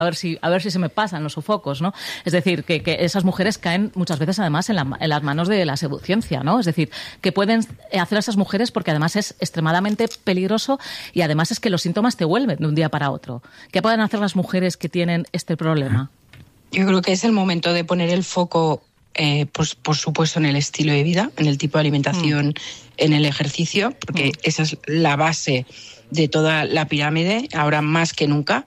a ver si se me pasan los sofocos, ¿no? Es decir, que esas mujeres caen muchas veces además en las manos de la seducencia, ¿no? Es decir, que pueden hacer a esas mujeres porque además es extremadamente peligroso y además es que los síntomas te vuelven de un día para otro. ¿Qué pueden hacer las mujeres que tienen este problema? Yo creo que es el momento de poner el foco, pues, por supuesto, en el estilo de vida, en el tipo de alimentación, en el ejercicio, porque esa es la base de toda la pirámide, ahora más que nunca,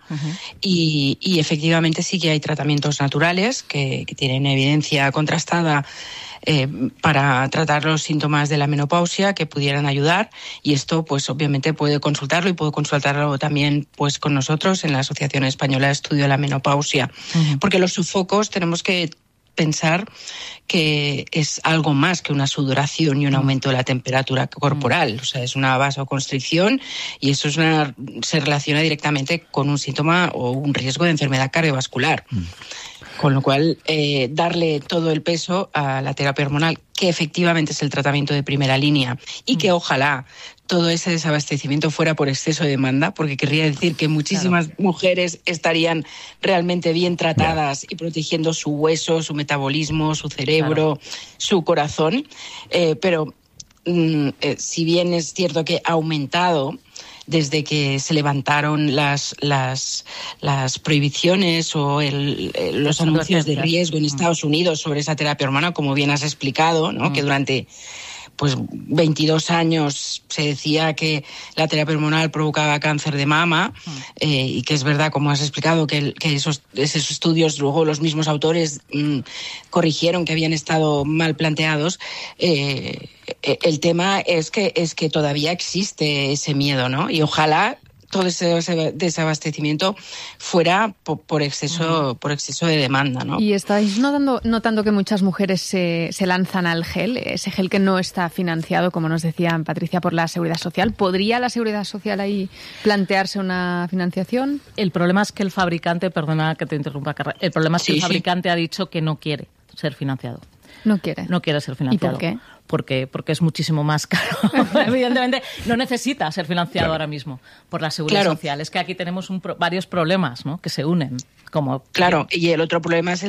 y efectivamente sí que hay tratamientos naturales que tienen evidencia contrastada para tratar los síntomas de la menopausia que pudieran ayudar, y esto pues obviamente puede consultarlo y puedo consultarlo también pues con nosotros en la Asociación Española de Estudio de la Menopausia, porque los sofocos tenemos que pensar que es algo más que una sudoración y un aumento de la temperatura corporal. O sea, es una vasoconstricción y eso se relaciona directamente con un síntoma o un riesgo de enfermedad cardiovascular. Con lo cual, darle todo el peso a la terapia hormonal, que efectivamente es el tratamiento de primera línea, y que ojalá todo ese desabastecimiento fuera por exceso de demanda, porque querría decir que muchísimas mujeres estarían realmente bien tratadas y protegiendo su hueso, su metabolismo, su cerebro, su corazón. Pero si bien es cierto que ha aumentado desde que se levantaron las prohibiciones o los anuncios de riesgo en Estados Unidos sobre esa terapia hormonal, como bien has explicado, ¿no? Que durante 22 años se decía que la terapia hormonal provocaba cáncer de mama, y que es verdad, como has explicado, que esos estudios luego los mismos autores corrigieron que habían estado mal planteados. El tema es que todavía existe ese miedo, ¿no? Y ojalá todo ese desabastecimiento fuera por exceso de demanda, ¿no? ¿Y estáis notando que muchas mujeres se lanzan al gel, ese gel que no está financiado, como nos decía Patricia, por la Seguridad Social? ¿Podría la Seguridad Social ahí plantearse una financiación? El problema es que el fabricante, perdona que te interrumpa, Carla, el problema es que el fabricante ha dicho que no quiere ser financiado. No quiere ser financiado. ¿Y por qué? Porque es muchísimo más caro. Evidentemente no necesita ser financiado ahora mismo por la Seguridad Social. Es que aquí tenemos varios problemas, ¿no?, que se unen. Y el otro problema es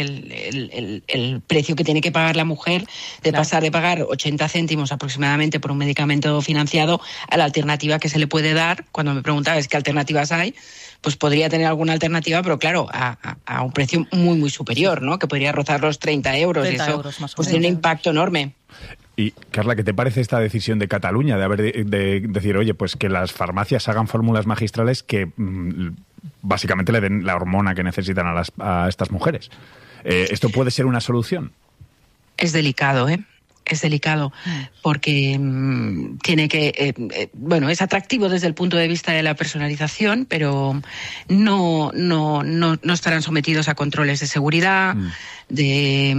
el precio que tiene que pagar la mujer de pasar de pagar 80 céntimos aproximadamente por un medicamento financiado a la alternativa que se le puede dar. Cuando me preguntabas qué alternativas hay, pues podría tener alguna alternativa, pero claro, a un precio muy, muy superior, ¿no? Que podría rozar los 30 euros. 30 y eso euros más o pues tiene un impacto enorme. Y, Carla, ¿qué te parece esta decisión de Cataluña de decir, oye, pues que las farmacias hagan fórmulas magistrales que básicamente le den la hormona que necesitan a estas mujeres? ¿Esto puede ser una solución? Es delicado, Es delicado porque tiene que... es atractivo desde el punto de vista de la personalización, pero no estarán sometidos a controles de seguridad, de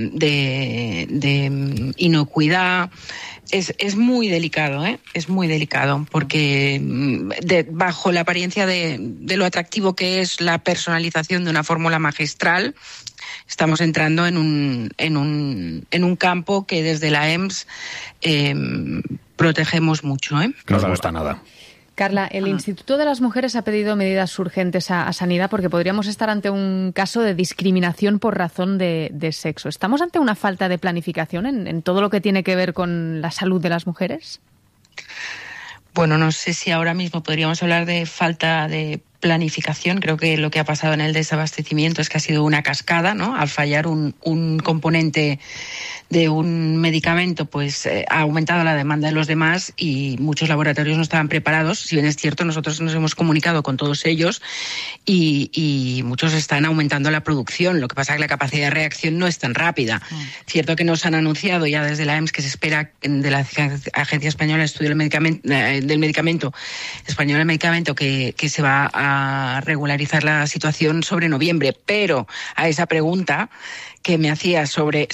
inocuidad. Es muy delicado, es muy delicado, porque bajo la apariencia de lo atractivo que es la personalización de una fórmula magistral, estamos entrando en un campo que desde la EMS protegemos mucho. No nos gusta nada. Carla, el Instituto de las Mujeres ha pedido medidas urgentes a Sanidad porque podríamos estar ante un caso de discriminación por razón de sexo. ¿Estamos ante una falta de planificación en todo lo que tiene que ver con la salud de las mujeres? Bueno, no sé si ahora mismo podríamos hablar de falta de planificación. Creo que lo que ha pasado en el desabastecimiento es que ha sido una cascada, ¿no? Al fallar un componente de un medicamento, pues ha aumentado la demanda de los demás y muchos laboratorios no estaban preparados. Si bien es cierto, nosotros nos hemos comunicado con todos ellos y muchos están aumentando la producción. Lo que pasa es que la capacidad de reacción no es tan rápida. Cierto que nos han anunciado ya desde la EMS que se espera de la Agencia Española de Estudio del Medicamento Española del Medicamento que se va a regularizar la situación sobre noviembre. Pero a esa pregunta que me hacía sobre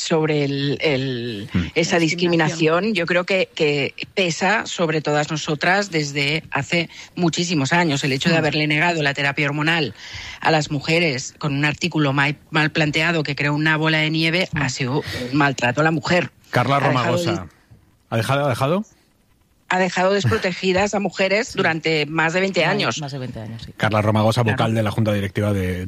esa discriminación, yo creo que pesa sobre todas nosotras desde hace muchísimos años. El hecho de haberle negado la terapia hormonal a las mujeres con un artículo mal planteado que creó una bola de nieve ha sido un maltrato a la mujer. Carla Romagosa, ¿ha dejado? ha dejado desprotegidas a mujeres durante más de 20 años. Más de 20 años, sí. Carla Romagosa, vocal de la Junta Directiva de